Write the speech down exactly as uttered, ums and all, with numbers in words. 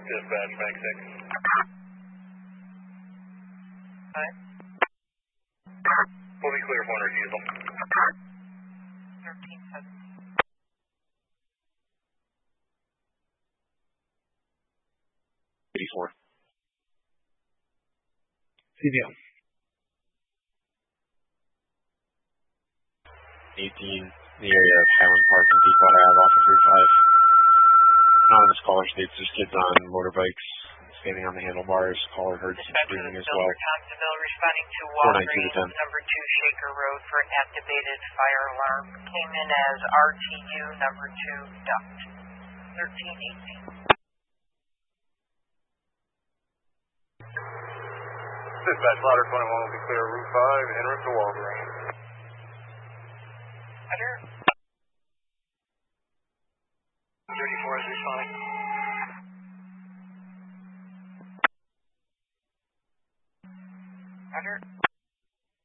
Dispatch, Mag six. Hi. We'll be clear for one refusal. thirteen seventeen. eighty-four. C D O. eighteen, the area of Highland Park and Pequot Ave off of Route five. Anonymous caller states there's kids on motorbikes standing on the handlebars. Caller heard some screaming as well. Thompsonville responding to four nine two Walgreens, number two Shaker Road for an activated fire alarm. Came in as R T U number two duct. thirteen eighteen. Dispatch, ladder twenty-one will be clear Route five, en route to Walgreens. Roger. thirty-four is responding. Roger.